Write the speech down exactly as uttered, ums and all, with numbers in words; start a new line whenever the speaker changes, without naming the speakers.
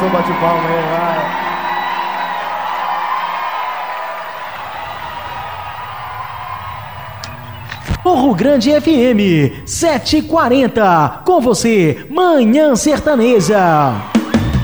gostou, bate palma aí, vai.
Morro Grande F M, sete e quarenta, com você, Manhã Sertaneja.